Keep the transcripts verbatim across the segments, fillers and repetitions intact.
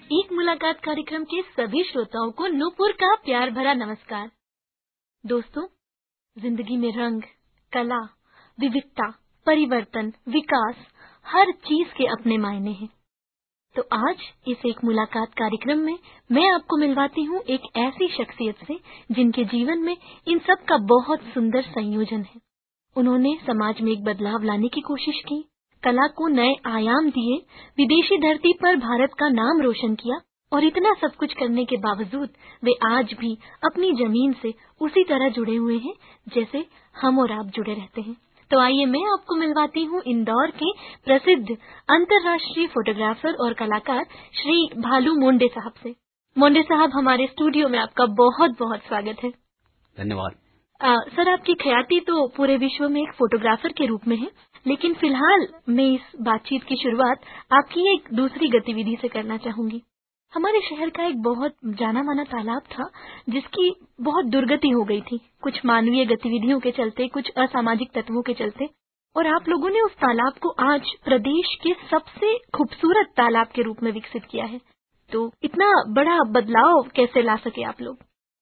एक मुलाकात कार्यक्रम के सभी श्रोताओं को नूपुर का प्यार भरा नमस्कार। दोस्तों, जिंदगी में रंग, कला, विविधता, परिवर्तन, विकास, हर चीज के अपने मायने हैं। तो आज इस एक मुलाकात कार्यक्रम में मैं आपको मिलवाती हूँ एक ऐसी शख्सियत से जिनके जीवन में इन सब का बहुत सुंदर संयोजन है। उन्होंने समाज में एक बदलाव लाने की कोशिश की, कला को नए आयाम दिए, विदेशी धरती पर भारत का नाम रोशन किया और इतना सब कुछ करने के बावजूद वे आज भी अपनी जमीन से उसी तरह जुड़े हुए हैं जैसे हम और आप जुड़े रहते हैं। तो आइए मैं आपको मिलवाती हूँ इंदौर के प्रसिद्ध अंतर्राष्ट्रीय फोटोग्राफर और कलाकार श्री भालू मोंडे साहब से। मोंडे साहब, हमारे स्टूडियो में आपका बहुत बहुत स्वागत है। धन्यवाद। आ, सर, आपकी ख्याति तो पूरे विश्व में एक फोटोग्राफर के रूप में है, लेकिन फिलहाल मैं इस बातचीत की शुरुआत आपकी एक दूसरी गतिविधि से करना चाहूंगी। हमारे शहर का एक बहुत जाना माना तालाब था जिसकी बहुत दुर्गति हो गई थी, कुछ मानवीय गतिविधियों के चलते, कुछ असामाजिक तत्वों के चलते, और आप लोगों ने उस तालाब को आज प्रदेश के सबसे खूबसूरत तालाब के रूप में विकसित किया है। तो इतना बड़ा बदलाव कैसे ला सके आप लोग?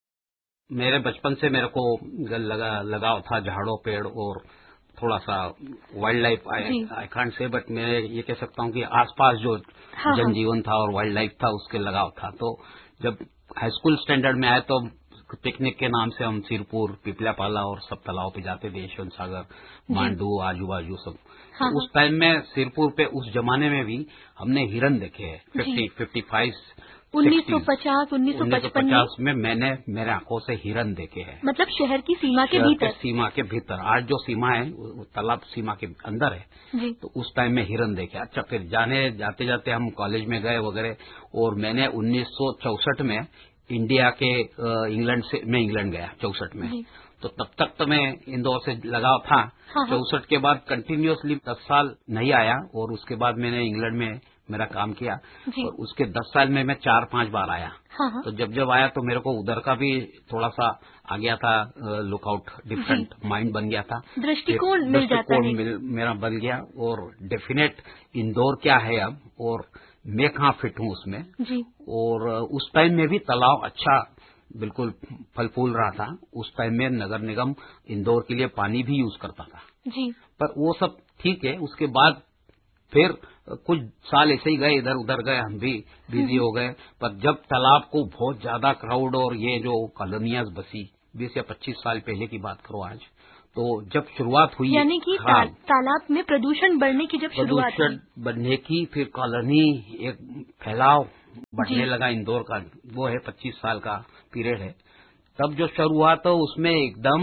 मेरे बचपन से मेरे को लगा लगाव था झाड़ों, पेड़ और थोड़ा सा wild life. I can't say, but मैं ये कह सकता हूँ कि आसपास जो हाँ, जनजीवन था और वाइल्ड लाइफ था उसके लगाव था। तो जब हाई स्कूल स्टैंडर्ड में आए तो पिकनिक के नाम से हम सिरपुर, पिपल्यापाला और सब तालाब पे जाते थे, यशवंत सागर, मांडू, आजू बाजू सब। हाँ, तो उस टाइम में सिरपुर पे उस जमाने में भी हमने हिरन देखे हैं। फिफ्टी फिफ्टी फाइव उन्नीस सौ पचास उन्नीस सौ पचपन में मैंने मेरे आंखों से हिरन देखे हैं। मतलब शहर की सीमा के भीतर? सीमा के भीतर। आज जो सीमा है तालाब सीमा के अंदर है जी। तो उस टाइम में हिरन देखे। अच्छा, फिर जाने जाते जाते हम कॉलेज में गए वगैरह, और मैंने उन्नीस सौ चौसठ में इंडिया के इंग्लैंड से मैं इंग्लैंड गया चौसठ में। तो तब तक तो मैं इंदौर से लगाव था। चौसठ के बाद कंटिन्यूअसली दस साल नहीं आया, और उसके बाद मैंने इंग्लैंड में मेरा काम किया, और उसके दस साल में मैं चार पांच बार आया। हाँ। तो जब जब आया तो मेरे को उधर का भी थोड़ा सा आ गया था, लुकआउट, डिफरेंट माइंड बन गया था, दृष्टिकोण मिल जाता है, मेरा बन गया। और डेफिनेट इंदौर क्या है अब और मैं कहाँ फिट हूँ उसमें जी। और उस टाइम में भी तालाब अच्छा बिल्कुल फल फूल रहा था। उस टाइम में नगर निगम इंदौर के लिए पानी भी यूज करता था जी। पर वो सब ठीक है। उसके बाद फिर कुछ साल ऐसे ही गए, इधर उधर गए, हम भी बिजी हो गए। पर जब तालाब को बहुत ज्यादा क्राउड और ये जो कॉलोनियाज बसी, बीस या पच्चीस साल पहले की बात करो आज, तो जब शुरुआत हुई, यानी कि ता, तालाब में प्रदूषण बढ़ने की जब शुरुआत हुई, प्रदूषण बढ़ने की, फिर कॉलोनी एक फैलाव बढ़ने लगा इंदौर का, वो है पच्चीस साल का पीरियड है। तब जो शुरू हुआ तो उसमें एकदम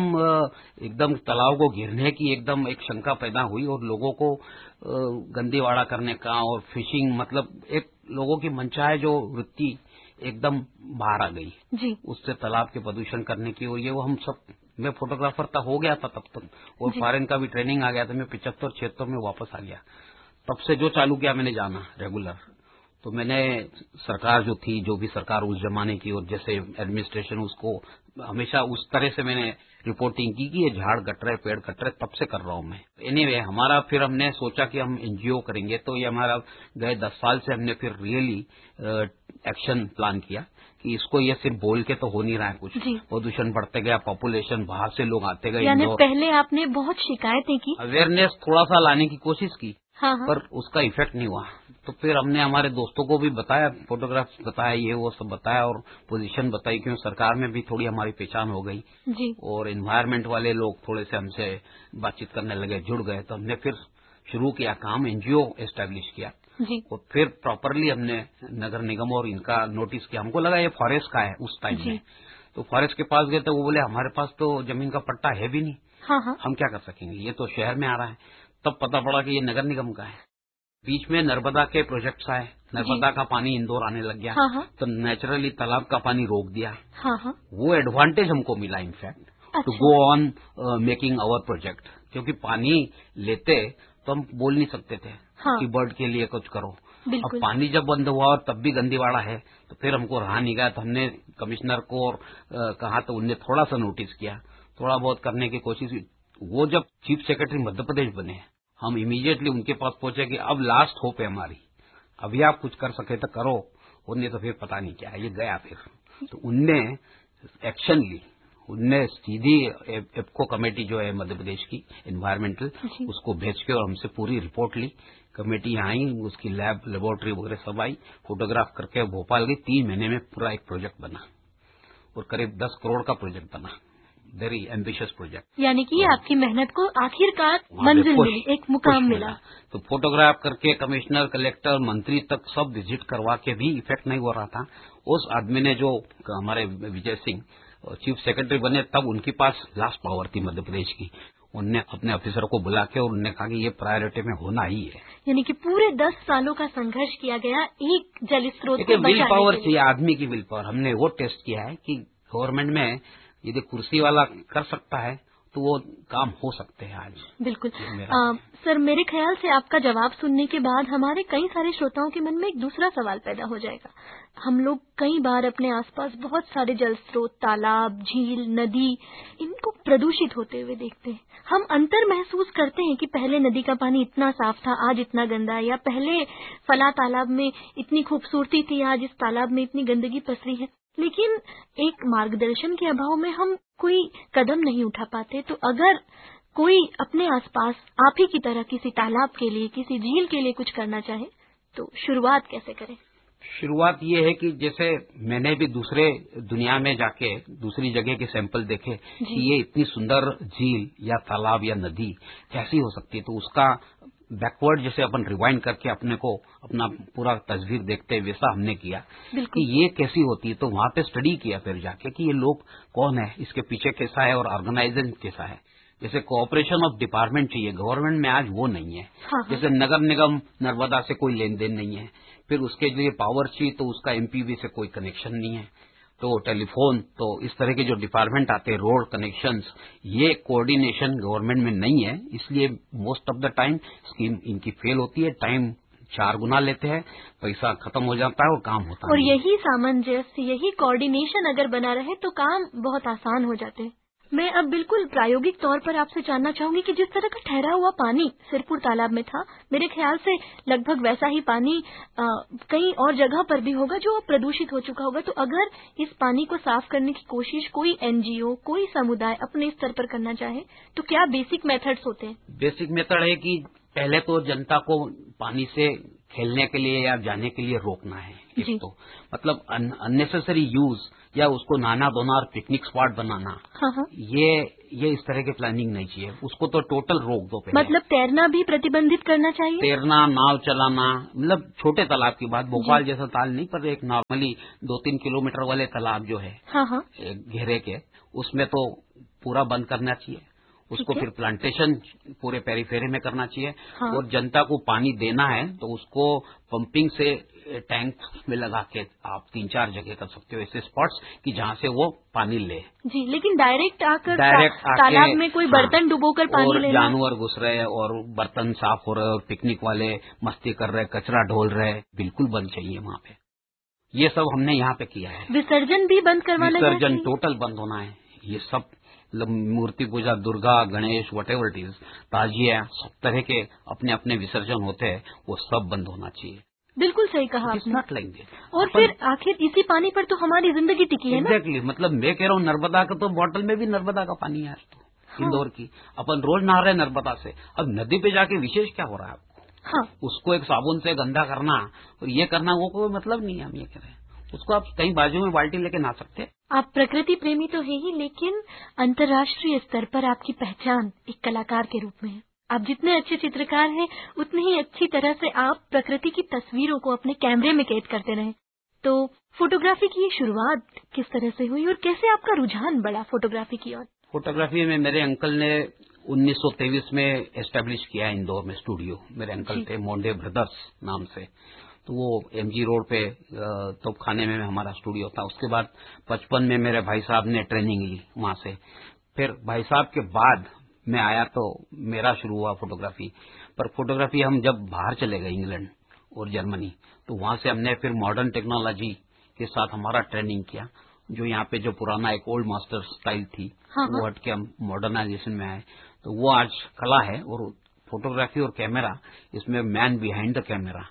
एकदम तालाब को गिरने की एकदम एक शंका पैदा हुई, और लोगों को गंदीवाड़ा करने का और फिशिंग, मतलब एक लोगों की मनचाहे जो वृत्ति एकदम बाहर आ गई जी। उससे तालाब के प्रदूषण करने की। और ये वो हम सब, मैं फोटोग्राफर था, हो गया था तब तक, और फॉरेन का भी ट्रेनिंग आ गया था। मैं पिचहत्तर छिहत्तर में वापस आ गया। तब से जो चालू किया मैंने जाना रेगुलर। तो मैंने सरकार जो थी, जो भी सरकार उस जमाने की, और जैसे एडमिनिस्ट्रेशन, उसको हमेशा उस तरह से मैंने रिपोर्टिंग की कि ये झाड़ कट रहे, पेड़ कट रहे, तब से कर रहा हूं मैं। एनीवे anyway, हमारा फिर हमने सोचा कि हम एनजीओ करेंगे। तो ये हमारा गए दस साल से हमने फिर रियली एक्शन प्लान किया कि इसको ये सिर्फ बोल के तो हो नहीं रहा है कुछ। प्रदूषण बढ़ते गया, पॉपुलेशन बाहर से लोग आते गए। यानी पहले आपने बहुत शिकायतें की, अवेयरनेस थोड़ा सा लाने की कोशिश की, हाँ हाँ। पर उसका इफेक्ट नहीं हुआ। तो फिर हमने हमारे दोस्तों को भी बताया, फोटोग्राफ्स बताया, ये वो सब बताया, और पोजीशन बताई, क्यों सरकार में भी थोड़ी हमारी पहचान हो गई जी। और एनवायरमेंट वाले लोग थोड़े से हमसे बातचीत करने लगे, जुड़ गए। तो हमने फिर शुरू किया काम, एनजीओ एस्टेब्लिश किया जी। और फिर प्रॉपरली हमने नगर निगम और इनका नोटिस किया। हमको लगा ये फॉरेस्ट का है उस टाइम में। तो फॉरेस्ट के पास गए तो वो बोले हमारे पास तो जमीन का पट्टा है भी नहीं, हाँ हाँ। हम क्या कर सकेंगे, ये तो शहर में आ रहा है। तब पता पड़ा कि ये नगर निगम का है। बीच में नर्मदा के प्रोजेक्ट्स आए, नर्मदा का पानी इंदौर आने लग गया, हाँ हाँ। तो नेचुरली तालाब का पानी रोक दिया, हाँ हाँ। वो एडवांटेज हमको मिला in fact to go on making our project, क्योंकि पानी लेते तो हम बोल नहीं सकते थे हाँ। कि बर्ड के लिए कुछ करो। अब पानी जब बंद हुआ और तब भी गंदीवाड़ा है, तो फिर हमको रहा नहीं गया। तो हमने कमिश्नर को और uh, कहा, तो उनने थोड़ा सा नोटिस किया, थोड़ा बहुत करने की कोशिश की। वो जब चीफ सेक्रेटरी मध्य प्रदेश बने, हम इमीडिएटली उनके पास पहुंचे कि अब लास्ट होप है हमारी, अभी आप कुछ कर सके तो करो। उनने तो फिर पता नहीं क्या ये गया। फिर तो उनने एक्शन ली, उनने सीधी एप्को कमेटी जो है मध्य प्रदेश की एनवायरमेंटल, उसको भेज के और हमसे पूरी रिपोर्ट ली। कमेटी आई, उसकी लैब लेबोरेटरी वगैरह सब आई, फोटोग्राफ करके भोपाल गई। तीन महीने में पूरा एक प्रोजेक्ट बना और करीब दस करोड़ का प्रोजेक्ट बना। Very ambitious project. यानी कि आपकी मेहनत को आखिरकार मंजिल मिली, एक मुकाम मिला। मिला। तो फोटोग्राफ करके कमिश्नर, कलेक्टर, मंत्री तक सब विजिट करवा के भी इफेक्ट नहीं हो रहा था। उस आदमी ने, जो हमारे विजय सिंह चीफ सेक्रेटरी बने, तब उनके पास लास्ट पावर थी मध्य प्रदेश की। उनने अपने ऑफिसर को बुला के और उन्होंने कहा कि ये प्रायोरिटी में होना ही है। यानी कि पूरे दस सालों का संघर्ष किया गया एक जल स्रोत को बचाने के लिए। विल पावर चाहिए, आदमी की विल पावर। हमने वो टेस्ट किया है कि गवर्नमेंट में यदि कुर्सी वाला कर सकता है तो वो काम हो सकते हैं आज। बिल्कुल। आ, सर, मेरे ख्याल से आपका जवाब सुनने के बाद हमारे कई सारे श्रोताओं के मन में एक दूसरा सवाल पैदा हो जाएगा। हम लोग कई बार अपने आसपास बहुत सारे जल स्रोत, तालाब, झील, नदी, इनको प्रदूषित होते हुए देखते हैं। हम अंतर महसूस करते हैं कि पहले नदी का पानी इतना साफ था, आज इतना गंदा है, या पहले फला तालाब में इतनी खूबसूरती थी, आज इस तालाब में इतनी गंदगी पसरी है। लेकिन एक मार्गदर्शन के अभाव में हम कोई कदम नहीं उठा पाते। तो अगर कोई अपने आसपास आप ही की तरह किसी तालाब के लिए, किसी झील के लिए कुछ करना चाहे तो शुरुआत कैसे करें? शुरुआत ये है कि जैसे मैंने भी दूसरे दुनिया में जाके दूसरी जगह के सैंपल देखे कि ये इतनी सुंदर झील या तालाब या नदी कैसी हो सकती है, तो उसका बैकवर्ड जैसे अपन रिवाइंड करके अपने को अपना पूरा तस्वीर देखते हैं, वैसा हमने किया कि ये कैसी होती है। तो वहां पे स्टडी किया फिर जाके कि ये लोग कौन है, इसके पीछे कैसा है और ऑर्गेनाइजेशन कैसा है। जैसे कोऑपरेशन ऑफ डिपार्टमेंट चाहिए, गवर्नमेंट में आज वो नहीं है। हाँ। जैसे नगर निगम नर्मदा से कोई लेन देन नहीं है, फिर उसके लिए पावर चाहिए तो उसका एमपीवी से कोई कनेक्शन नहीं है, तो टेलीफोन, तो इस तरह के जो डिपार्टमेंट आते हैं, रोड कनेक्शंस, ये कोऑर्डिनेशन गवर्नमेंट में नहीं है। इसलिए most of the time scheme इनकी फेल होती है, टाइम चार गुना लेते हैं, पैसा खत्म हो जाता है और काम होता है। और यही सामंजस्य, यही कोऑर्डिनेशन अगर बना रहे तो काम बहुत आसान हो जाते हैं। मैं अब बिल्कुल प्रायोगिक तौर पर आपसे जानना चाहूंगी कि जिस तरह का ठहरा हुआ पानी सिरपुर तालाब में था, मेरे ख्याल से लगभग वैसा ही पानी आ, कई और जगह पर भी होगा जो प्रदूषित हो चुका होगा। तो अगर इस पानी को साफ करने की कोशिश कोई एनजीओ, कोई समुदाय अपने स्तर पर करना चाहे तो क्या बेसिक मेथड्स होते हैं? बेसिक मेथड है कि पहले तो जनता को पानी से खेलने के लिए या जाने के लिए रोकना है। एक तो मतलब अननेसेसरी यूज या उसको नहाना धोना और पिकनिक स्पॉट बनाना, हाँ हाँ। ये ये इस तरह की प्लानिंग नहीं चाहिए, उसको तो टोटल रोक दो पहले। मतलब तैरना भी प्रतिबंधित करना चाहिए? तैरना, नाव चलाना, मतलब छोटे तालाब की बात, भोपाल जैसा ताल नहीं, पर एक नॉर्मली दो तीन किलोमीटर वाले तालाब जो है, हाँ हाँ। घेरे के, उसमें तो पूरा बंद करना चाहिए उसको। फिर प्लांटेशन पूरे पेरीफेरी में करना चाहिए। हाँ। और जनता को पानी देना है तो उसको पंपिंग से टैंक में लगा के आप तीन चार जगह कर सकते हो ऐसे स्पॉट्स कि जहाँ से वो पानी ले। जी, लेकिन डायरेक्ट आकर डायरेक्ट ता, तालाब में कोई बर्तन हाँ, डुबोकर पानी लेना, जानवर घुस रहे और बर्तन साफ हो रहे और पिकनिक वाले मस्ती कर रहे, कचरा ढोल रहे, बिल्कुल बंद चाहिए वहाँ पे। ये सब हमने यहाँ पे किया है। विसर्जन भी बंद करवाना, विसर्जन टोटल बंद होना है। ये सब मूर्ति पूजा, Durga, Ganesh, what ever it is, ताजिया, सब तरह के अपने अपने विसर्जन होते हैं, वो सब बंद होना चाहिए। बिल्कुल सही कहा आपने। Not like this. और फिर आखिर इसी पानी पर तो हमारी जिंदगी टिकी है ना। एग्जैक्टली, मतलब मैं कह रहा हूँ नर्मदा का तो बॉटल में भी नर्मदा का पानी है आज तो। हाँ। इंदौर की अपन रोज नहा रहे नर्मदा से, अब नदी पे जाके विशेष क्या हो रहा है आपको? हाँ। उसको एक साबुन से गंदा करना और ये करना, वो कोई मतलब नहीं है। हम ये कह रहे हैं उसको आप कहीं बाजू में बाल्टी लेके नहा सकते हैं। आप प्रकृति प्रेमी तो है ही, लेकिन अंतर्राष्ट्रीय स्तर पर आपकी पहचान एक कलाकार के रूप में है। आप जितने अच्छे चित्रकार हैं उतनी ही अच्छी तरह से आप प्रकृति की तस्वीरों को अपने कैमरे में कैद करते रहे। तो फोटोग्राफी की ये शुरुआत किस तरह से हुई और कैसे आपका रुझान बढ़ा फोटोग्राफी की ओर? फोटोग्राफी में मेरे अंकल ने उन्नीस सौ तेईस में एस्टेब्लिश किया इंदौर में स्टूडियो। मेरे अंकल थे मोंडे ब्रदर्स नाम से, तो वो एमजी रोड पे तोपखाने में हमारा स्टूडियो था। उसके बाद पचपन में मेरे भाई साहब ने ट्रेनिंग ली वहां से। फिर भाई साहब के बाद मैं आया तो मेरा शुरू हुआ फोटोग्राफी। पर फोटोग्राफी हम जब बाहर चले गए इंग्लैंड और जर्मनी, तो वहां से हमने फिर मॉडर्न टेक्नोलॉजी के साथ हमारा ट्रेनिंग किया। जो यहाँ पे जो पुराना एक ओल्ड मास्टर स्टाइल थी, हाँ, वो हट के हम मॉडर्नाइजेशन में आए। तो वो आज कला है। और फोटोग्राफी और कैमरा, इसमें मैन बिहाइंड द कैमरा,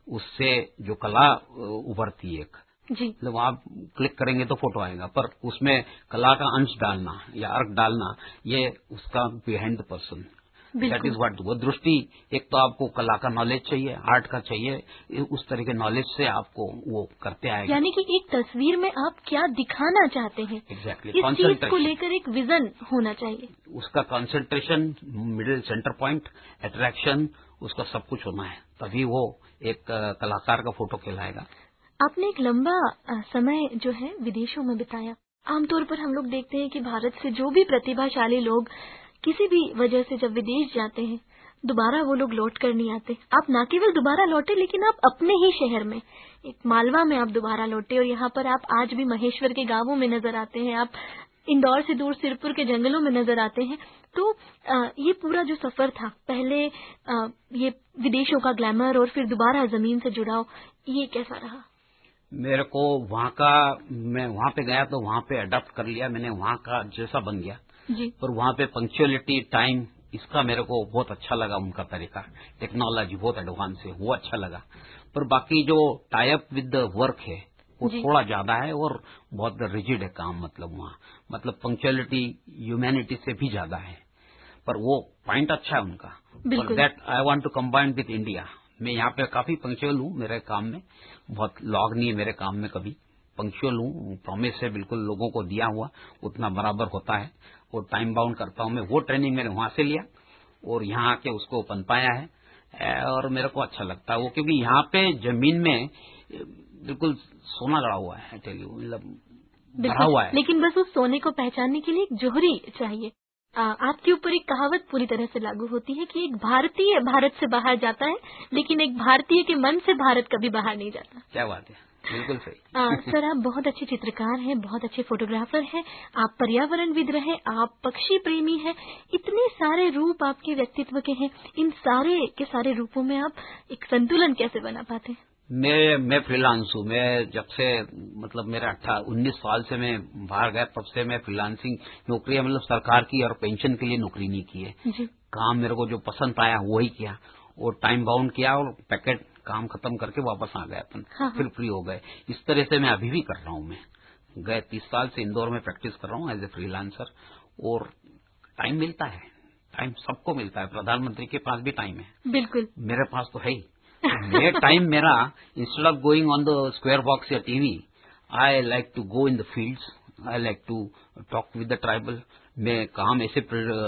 उससे जो कला उभरती है एक जी, मतलब आप क्लिक करेंगे तो फोटो आएगा, पर उसमें कला का अंश डालना या अर्क डालना, ये उसका behind the person, that is what. वो दृष्टि, एक तो आपको कला का नॉलेज चाहिए, आर्ट का चाहिए, उस तरह के नॉलेज से आपको वो करते आएगा। यानी कि एक तस्वीर में आप क्या दिखाना चाहते हैं, एग्जैक्टली, इस चीज को लेकर एक विजन होना चाहिए, उसका concentration, middle centre point, attraction, उसका सब कुछ होना है, तभी वो एक कलाकार का फोटो कहलाएगा। आपने एक लंबा समय जो है विदेशों में बिताया। आमतौर पर हम लोग देखते हैं कि भारत से जो भी प्रतिभाशाली लोग किसी भी वजह से जब विदेश जाते हैं, दोबारा वो लोग लौट कर नहीं आते। आप न केवल दोबारा लौटे, लेकिन आप अपने ही शहर में, एक मालवा में आप दोबारा लौटे, और यहाँ पर आप आज भी महेश्वर के गांवों में नजर आते हैं, आप इंदौर से दूर सिरपुर के जंगलों में नजर आते हैं। तो आ, ये पूरा जो सफर था, पहले आ, ये विदेशों का ग्लैमर और फिर दोबारा जमीन से जुड़ाव, ये कैसा रहा? मेरे को वहाँ का, मैं वहाँ पे गया तो वहाँ पे अडॉप्ट कर लिया मैंने, वहाँ का जैसा बन गया जी। पर वहाँ पे पंक्चुअलिटी, टाइम, इसका मेरे को बहुत अच्छा लगा, उनका तरीका, टेक्नोलॉजी बहुत एडवांस है, वो अच्छा लगा। पर बाकी जो tie up with the work है वो थोड़ा ज्यादा है और बहुत रिजिड है काम, मतलब वहाँ मतलब पंक्चुअलिटी ह्यूमैनिटी से भी ज्यादा है, पर वो पॉइंट अच्छा है उनका। पर that I want to combine with India. मैं यहाँ पे काफी पंक्चुअल हूँ मेरे काम में, बहुत लॉग नहीं है मेरे काम में, कभी पंक्चुअल हूँ, प्रॉमिस है बिल्कुल लोगों को दिया हुआ उतना बराबर होता है, और टाइम बाउंड करता हूँ मैं। वो ट्रेनिंग मैंने वहां से लिया और यहाँ आके उसको बन पाया है, और मेरे को अच्छा लगता है वो, क्योंकि यहाँ पे जमीन में बिल्कुल सोना गड़ा हुआ है, टेल यू, मतलब भरा हुआ है। लेकिन बस उस सोने को पहचानने के लिए एक जोहरी चाहिए। आ, आपके ऊपर एक कहावत पूरी तरह से लागू होती है कि एक भारतीय भारत से बाहर जाता है, लेकिन एक भारतीय के मन से भारत कभी बाहर नहीं जाता। क्या बात है, बिल्कुल सही। आ, सर, आप बहुत अच्छे चित्रकार हैं, बहुत अच्छे फोटोग्राफर हैं, आप पर्यावरणविद रहे, आप पक्षी प्रेमी हैं, इतने सारे रूप आपके व्यक्तित्व के हैं, इन सारे के सारे रूपों में आप एक संतुलन कैसे बना पाते हैं? मैं मैं फ्रीलांस हूँ। मैं जब से मतलब मेरा अट्ठा उन्नीस साल से मैं बाहर गया, तब से मैं फ्रीलांसिंग नौकरी, मतलब सरकार की और पेंशन के लिए नौकरी नहीं की है जी। काम मेरे को जो पसंद आया वही किया, और टाइम बाउंड किया, और पैकेट काम खत्म करके वापस आ गए अपन। हाँ, फिर फ्री हो गए। इस तरह से मैं अभी भी कर रहा हूँ। मैं गए तीस साल से इंदौर में प्रैक्टिस कर रहा हूँ एज ए फ्रीलांसर, और टाइम मिलता है, टाइम सबको मिलता है, प्रधानमंत्री के पास भी टाइम है, बिल्कुल, मेरे पास तो है ही। मेरे टाइम मेरा, instead of going on the square box या TV, I like to go in the fields, I like to talk with the tribal. मैं काम ऐसे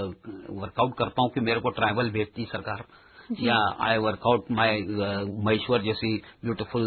वर्कआउट करता हूँ कि मेरे को ट्राइबल भेजती सरकार, या आई वर्कआउट माई महेश्वर जैसी ब्यूटीफुल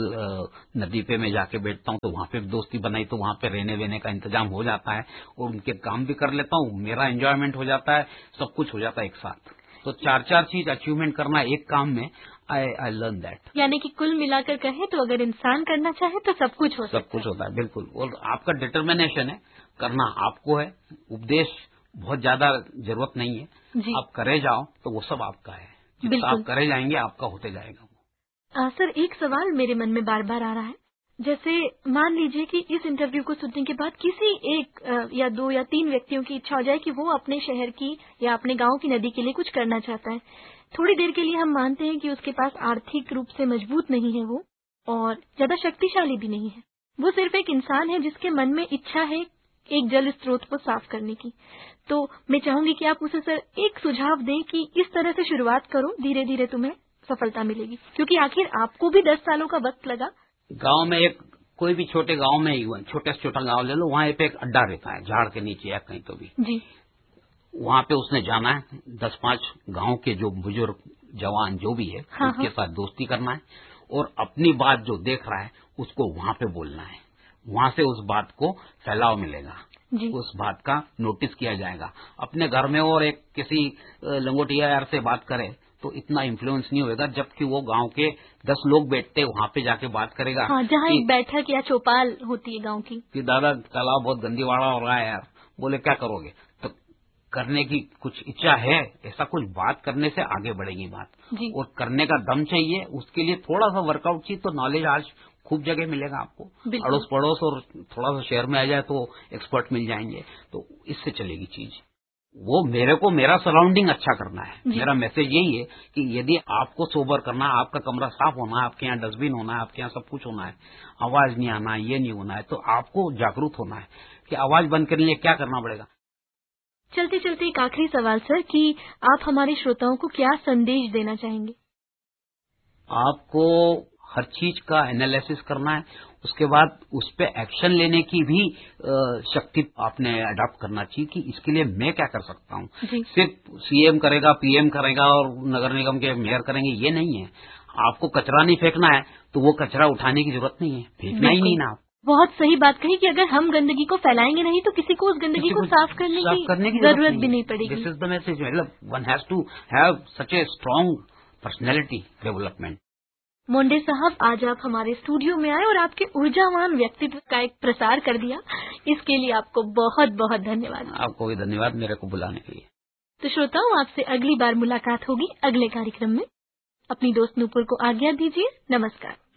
नदी पे मैं जाके बैठता हूँ, तो वहाँ पे दोस्ती बनाई, तो वहाँ पे रहने वेने का इंतजाम हो जाता है, और उनके काम भी कर लेता हूँ, मेरा एंजॉयमेंट हो जाता है, सब कुछ हो जाता है एक साथ। तो चार चार चीज अचीवमेंट करना एक काम में, आई आई लर्न दैट। यानी कि कुल मिलाकर कहें तो अगर इंसान करना चाहे तो सब कुछ हो सकता है। सब कुछ होता है, बिल्कुल। और आपका डिटर्मिनेशन है, करना आपको है, उपदेश बहुत ज्यादा जरूरत नहीं है, आप करे जाओ तो वो सब आपका है, जितना आप करे जाएंगे आपका होते जाएगा वो। आ, सर, एक सवाल मेरे मन में बार बार आ रहा है, जैसे मान लीजिए कि इस इंटरव्यू को सुनने के बाद किसी एक आ, या दो या तीन व्यक्तियों की इच्छा हो जाए कि वो अपने शहर की या अपने गांव की नदी के लिए कुछ करना चाहता है। थोड़ी देर के लिए हम मानते हैं कि उसके पास आर्थिक रूप से मजबूत नहीं है वो, और ज्यादा शक्तिशाली भी नहीं है, वो सिर्फ एक इंसान है जिसके मन में इच्छा है एक जल स्रोत को साफ करने की। तो मैं चाहूंगी कि आप उसे सर एक सुझाव दें कि इस तरह से शुरुआत करो, धीरे धीरे तुम्हें सफलता मिलेगी, क्योंकि आखिर आपको भी दस सालों का वक्त लगा। गांव में एक कोई भी छोटे गांव में, छोटे से छोटा गांव ले लो, वहाँ पे एक अड्डा रहता है झाड़ के नीचे या कहीं तो भी जी, वहाँ पे उसने जाना है, दस पांच गांव के जो बुजुर्ग जवान जो भी है हाँ उसके हाँ। साथ दोस्ती करना है, और अपनी बात जो देख रहा है उसको वहाँ पे बोलना है, वहाँ से उस बात को फैलाव मिलेगा जी। उस बात का नोटिस किया जाएगा। अपने घर में और एक किसी लंगोटिया यार से बात करे तो इतना इन्फ्लुएंस नहीं होगा, जबकि वो गांव के दस लोग बैठते वहाँ पे जाके बात करेगा। हाँ, जहाँ एक बैठक या चौपाल होती है गांव की, कि दादा तालाब बहुत गंदीवाड़ा हो रहा है यार, बोले क्या करोगे, तो करने की कुछ इच्छा है, ऐसा कुछ बात करने से आगे बढ़ेगी बात जी। और करने का दम चाहिए, उसके लिए थोड़ा सा वर्कआउट चाहिए। तो नॉलेज आज खूब जगह मिलेगा आपको, अड़ोस पड़ोस, और थोड़ा सा शहर में आ जाए तो एक्सपर्ट मिल जाएंगे, तो इससे चलेगी चीज। वो मेरे को मेरा सराउंडिंग अच्छा करना है। मेरा मैसेज यही है कि यदि आपको सोबर करना है, आपका कमरा साफ होना है, आपके यहाँ डस्टबिन होना है, आपके यहाँ सब कुछ होना है, आवाज नहीं आना है, ये नहीं होना है, तो आपको जागरूक होना है कि आवाज बंद करने के लिए क्या करना पड़ेगा। चलते चलते एक आखिरी सवाल सर कि आप हमारे श्रोताओं को क्या संदेश देना चाहेंगे? आपको हर चीज का एनालिसिस करना है, उसके बाद उस पर एक्शन लेने की भी शक्ति आपने अडॉप्ट करना चाहिए कि इसके लिए मैं क्या कर सकता हूँ। सिर्फ सीएम करेगा, पीएम करेगा और नगर निगम के मेयर करेंगे, ये नहीं है। आपको कचरा नहीं फेंकना है तो वो कचरा उठाने की जरूरत नहीं है, फेंकना ही नहीं ना। आप बहुत सही बात कही कि अगर हम गंदगी को फैलाएंगे नहीं तो किसी को उस गंदगी को साफ करने साफ की, करने की जरूरत भी नहीं पड़ेगी। This is the message. मतलब one has to have such a strong personality development. Monday साहब, आज आप हमारे स्टूडियो में आए और आपके ऊर्जावान व्यक्तित्व का एक प्रसार कर दिया, इसके लिए आपको बहुत बहुत धन्यवाद। आपको भी धन्यवाद मेरे को बुलाने के लिए। तो श्रोताओं, आपसे अगली बार मुलाकात होगी अगले कार्यक्रम में। अपनी दोस्त नूपुर को आज्ञा दीजिए। नमस्कार।